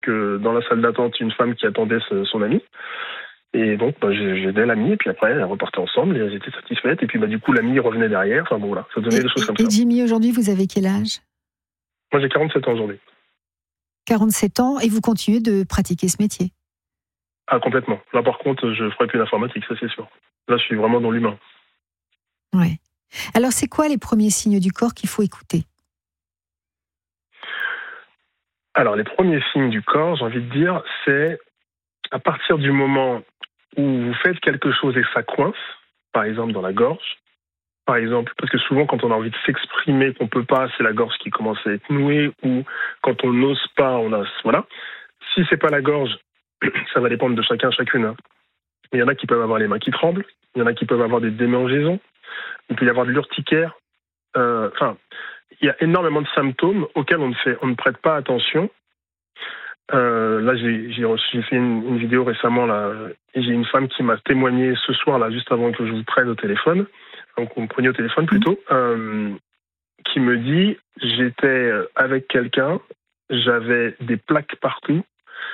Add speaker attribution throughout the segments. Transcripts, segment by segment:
Speaker 1: que dans la salle d'attente, une femme qui attendait son ami. Et donc, j'ai aidé l'amie, et puis après, elles repartaient ensemble, et elles étaient satisfaites. Et puis, du coup, l'amie revenait derrière. Enfin, bon, voilà, ça donnait des choses comme ça.
Speaker 2: Et Jimmy, aujourd'hui, vous avez quel âge ?
Speaker 1: Moi, j'ai 47 ans aujourd'hui.
Speaker 2: 47 ans, et vous continuez de pratiquer ce métier ?
Speaker 1: Ah, complètement. Là, par contre, je ne ferai plus d'informatique, ça, c'est sûr. Là, je suis vraiment dans l'humain.
Speaker 2: Ouais. Alors, c'est quoi les premiers signes du corps qu'il faut écouter ?
Speaker 1: Alors, les premiers signes du corps, j'ai envie de dire, c'est à partir du moment où vous faites quelque chose et que ça coince, par exemple dans la gorge, par exemple, parce que souvent quand on a envie de s'exprimer qu'on peut pas, c'est la gorge qui commence à être nouée, ou quand on n'ose pas, voilà. Si c'est pas la gorge, ça va dépendre de chacun, chacune. Hein. Il y en a qui peuvent avoir les mains qui tremblent, il y en a qui peuvent avoir des démangeaisons, il peut y avoir de l'urticaire. Il y a énormément de symptômes auxquels on ne prête pas attention. Là, j'ai fait une vidéo récemment là, et j'ai une femme qui m'a témoigné ce soir là, juste avant que je vous prenne au téléphone, donc on me prenait au téléphone plutôt, qui me dit j'étais avec quelqu'un, j'avais des plaques partout,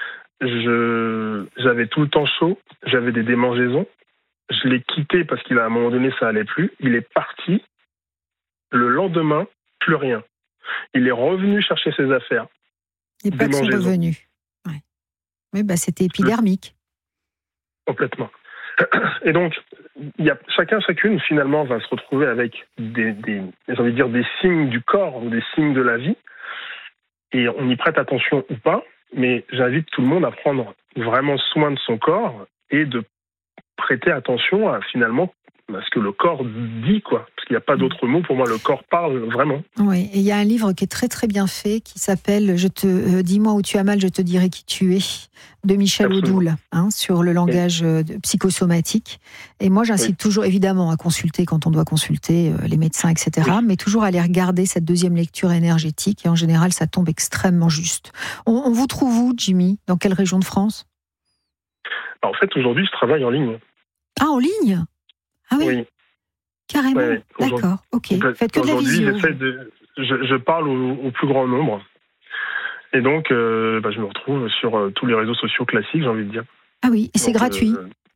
Speaker 1: j'avais tout le temps chaud, j'avais des démangeaisons, je l'ai quitté parce qu'à un moment donné ça allait plus, il est parti, le lendemain plus rien, il est revenu chercher ses affaires.
Speaker 2: Les plaques sont revenues. Ouais. Oui, c'était épidermique.
Speaker 1: Complètement. Et donc, chacune, finalement, va se retrouver avec des signes du corps ou des signes de la vie. Et on y prête attention ou pas, mais j'invite tout le monde à prendre vraiment soin de son corps et de prêter attention à, finalement, à ce que le corps dit, quoi. Parce qu'il n'y a pas d'autre mot. Pour moi, le corps parle vraiment.
Speaker 2: Oui, et il y a un livre qui est très très bien fait, qui s'appelle « Dis-moi où tu as mal, je te dirai qui tu es » de Michel Odoul, sur le langage psychosomatique. Et moi, j'incite toujours, évidemment, à consulter quand on doit consulter les médecins, etc., mais toujours à aller regarder cette deuxième lecture énergétique, et en général, ça tombe extrêmement juste. On vous trouve où, Jimmy ? Dans quelle région de France ?
Speaker 1: En fait, aujourd'hui, je travaille en ligne.
Speaker 2: Ah, en ligne ? Ah oui. Carrément, d'accord, ok. Faites que de la visio.
Speaker 1: Je parle au plus grand nombre. Et donc, je me retrouve sur tous les réseaux sociaux classiques, j'ai envie de dire.
Speaker 2: Ah oui, et c'est gratuit.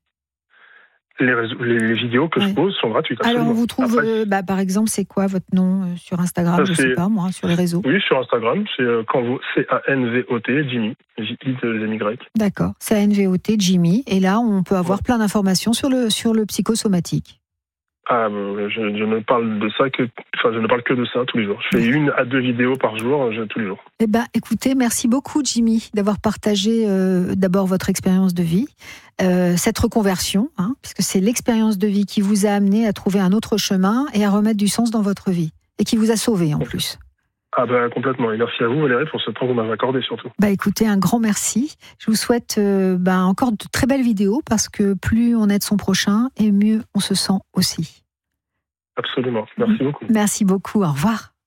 Speaker 1: Les vidéos que je pose sont gratuites.
Speaker 2: Alors, on vous trouve,
Speaker 1: après,
Speaker 2: par exemple, c'est quoi votre nom sur Instagram ? Je ne sais pas, moi, sur les réseaux.
Speaker 1: Oui, sur Instagram, c'est CANVOT, Jimmy, J-I-2-M-Y. D'accord,
Speaker 2: CANVOT, Jimmy. Et là, on peut avoir plein d'informations sur le psychosomatique.
Speaker 1: Ah, je ne parle que de ça tous les jours. Je fais 1 à 2 vidéos par jour, tous les jours.
Speaker 2: Écoutez, merci beaucoup, Jimmy, d'avoir partagé d'abord votre expérience de vie, cette reconversion, puisque c'est l'expérience de vie qui vous a amené à trouver un autre chemin et à remettre du sens dans votre vie, et qui vous a sauvé en plus.
Speaker 1: Ah complètement. Et merci à vous, Valérie, pour ce temps que vous m'avez accordé surtout.
Speaker 2: Écoutez, un grand merci. Je vous souhaite encore de très belles vidéos, parce que plus on aide son prochain, et mieux on se sent aussi.
Speaker 1: Absolument. Merci beaucoup.
Speaker 2: Merci beaucoup. Au revoir.